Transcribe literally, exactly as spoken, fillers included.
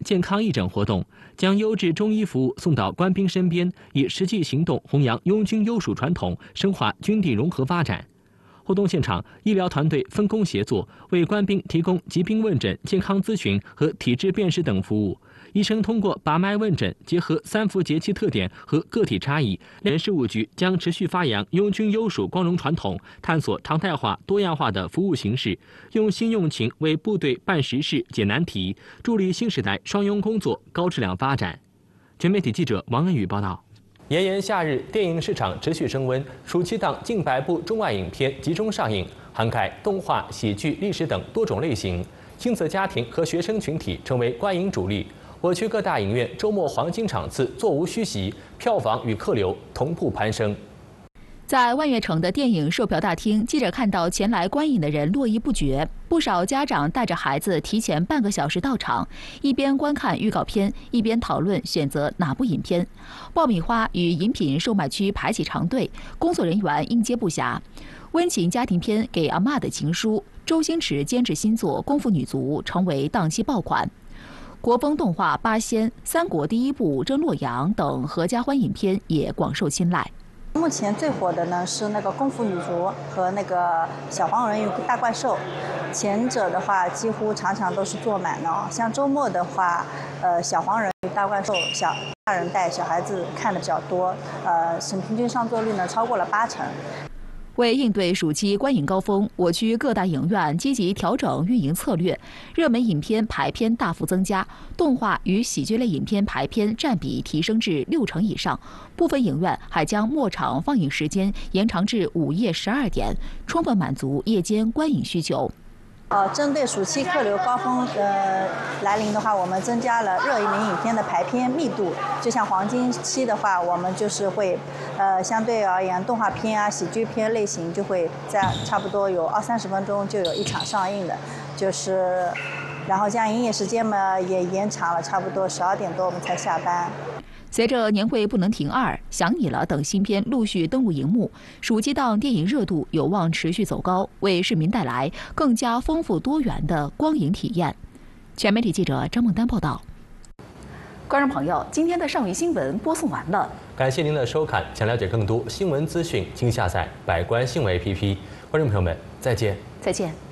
健康义诊活动，将优质中医服务送到官兵身边，以实际行动弘扬拥军优属传统，深化军地融合发展。活动现场，医疗团队分工协作，为官兵提供疾病问诊、健康咨询和体质辨识等服务。医生通过把脉问诊，结合三伏节气特点和个体差异，人事务局将持续发扬拥军优属光荣传统，探索常态化、多样化的服务形式，用心用情为部队办实事、解难题，助力新时代双拥工作高质量发展。全媒体记者王恩宇报道。炎炎夏日，电影市场持续升温，暑期档近百部中外影片集中上映，涵盖动画、喜剧、历史等多种类型。亲子家庭和学生群体成为观影主力。我区各大影院周末黄金场次座无虚席，票房与客流同步攀升。 在万悦城的电影售票大厅，记者看到前来观影的人络绎不绝，不少家长带着孩子提前半个小时到场，一边观看预告片，一边讨论选择哪部影片。爆米花与饮品售卖区排起长队，工作人员应接不暇。温情家庭片《给阿嬷的情书》，周星驰监制新作《功夫女足》成为档期爆款。国风动画《八仙》、三国第一部《真洛阳》等合家欢影片也广受青睐。 目前最火的呢是那个《功夫女足》和那个《小黄人与大怪兽》，前者的话几乎场场都是坐满的。像周末的话，呃，《小黄人与大怪兽》小大人带小孩子看的比较多，呃，省平均上座率呢超过了八成。 为应对暑期观影高峰，我区各大影院积极调整运营策略，热门影片排片大幅增加，动画与喜剧类影片排片占比提升至六成以上。部分影院还将末场放映时间延长至午夜十二点，充分满足夜间观影需求。 呃，针对暑期客流高峰呃来临的话，我们增加了热门影片的排片密度。就像黄金期的话，我们就是会，呃，相对而言，动画片啊、喜剧片类型就会在差不多有二三十分钟就有一场上映的，就是，然后这样营业时间嘛也延长了，差不多十二点多我们才下班。 随着年会不能停二、想你了等新片陆续登陆荧幕，暑期档电影热度有望持续走高，为市民带来更加丰富多元的光影体验。全媒体记者张梦丹报道。观众朋友，今天的上午新闻播送完了， 感谢您的收看。想了解更多新闻资讯，请下载百官新闻 A P P。观众朋友们，再见。 再见。